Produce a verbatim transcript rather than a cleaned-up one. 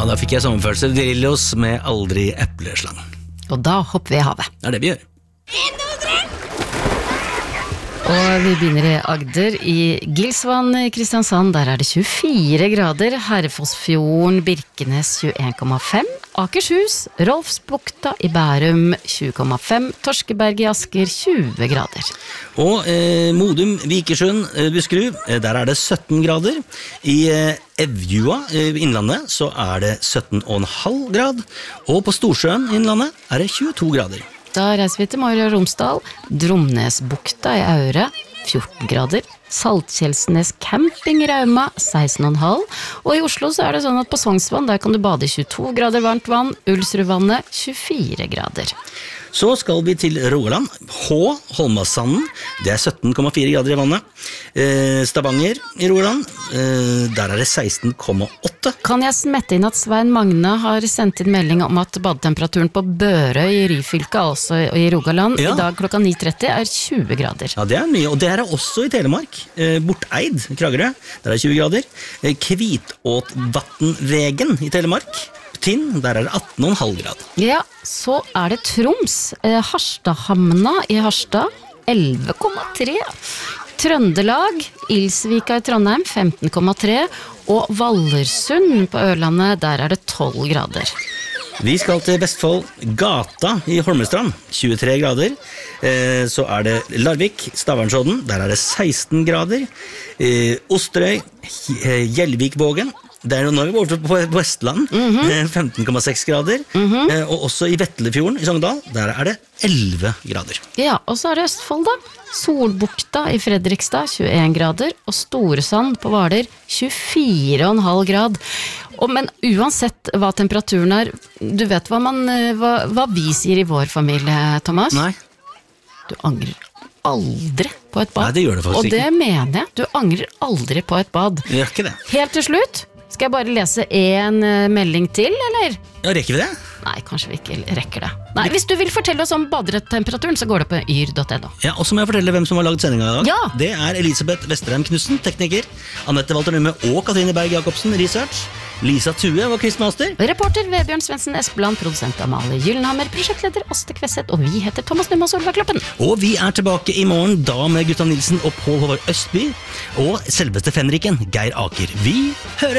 da fikk jeg sommerfølelse. Drillos med aldri epleslang. Og da hopper vi i havet. Det er det vi gjør. Og vi begynner i Agder, i Gilsvann i Kristiansand, der er det tjuefire grader, Herrefossfjorden, Birkenes tjueen komma fem, Akershus, Rolfsbukta i Bærum tjue komma fem, Torskeberg i Asker tjue grader. Og eh, Modum, Vikersund, eh, Buskerud, eh, der er det sytten grader. I eh, Evjua i eh, innlandet så er det sytten komma fem grad, og på Storsjøen i innlandet er det tjueto grader. Da reiser vi til Møre og Romsdal, Dromnesbukta i Aure, fjorten grader, Saltkjelsnes camping i Rauma, seksten komma fem, og i Oslo så er det sånn at på Sognsvann, der kan du bade i tjueto grader varmt vann, Ulsrudvannet tjuefire grader. Så skal vi til Rogaland, H, Holmasanden, det er sytten komma fire grader i vannet. Eh, Stavanger i Rogaland, eh, der er det seksten komma åtte. Kan jeg smette inn at Svein Magne har sendt inn melding om at badetemperaturen på Børøy i Ryfylke, altså i Rogaland, Ja. i dag klokka ni tretti er tjue grader. Ja, det er mye, og det er også i Telemark. Eh, Borteid, Kragerø, der er tjue grader. Eh, Kvitåtvatnvegen i Telemark, Tinn, der er det atten komma fem grad. Ja, så er det Troms, eh, Harstadhamna i Harstad, elleve komma tre. Trøndelag, Ilsvika i Trondheim, femten komma tre. Og Vallersund på Ørlandet, der er det tolv grader. Vi skal til Vestfold, Gata i Holmestrand, tjuetre grader. Eh, så er det Larvik, Stavangsodden, der er det seksten grader. Eh, Osterøy, eh, Gjelvikvågen, det er jo nå er vi over på Vestland, mm-hmm. eh, femten komma seks grader. Mm-hmm. eh, og også i Vetlefjorden i Sogndal, der er det elleve grader. Ja, og så er det Østfold da. Solbukta i Fredrikstad, tjueen grader, og Storesand på Hvaler, tjuefire komma fem grad. Og, men uansett hva temperaturen er, du vet hva, man, hva, hva vi sier i vår familie, Thomas? Nei. Du angrer aldri på et bad. Nei, det gjør det faktisk ikke. Og det ikke. mener jeg, du angrer aldri på et bad. Det gjør ikke det. Helt til slutt, skal jeg bare lese en melding til, eller? Ja, rekker vi det? Nei, kanskje vi ikke rekker det. Nei, hvis du vil fortelle oss om badetemperaturen, så går det på yr punktum no. Ja, og så må jeg fortelle hvem som har laget sendingen i dag. Ja. Det er Elisabeth Vesterheim Knudsen, tekniker, Annette Walter Numme og Katrine Berg Jacobsen, research, Lisa Tue var quizmaster. Reporter Vebjørn Svendsen Espeland, produsent Amalie Gyllenhammer, prosjektleder Åste Kvesset, og vi heter Thomas Numme og Solveig Kloppen. Og vi er tilbake i morgen, da med Guttorm Nilsen og Pål Håvard Østby, og selveste fenriken, Geir Aker. Vi hører